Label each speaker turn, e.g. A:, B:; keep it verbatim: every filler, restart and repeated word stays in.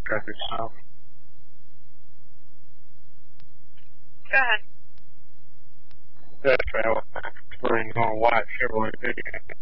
A: traffic stop.
B: Go ahead.
A: That's right. We're in on white Chevrolet.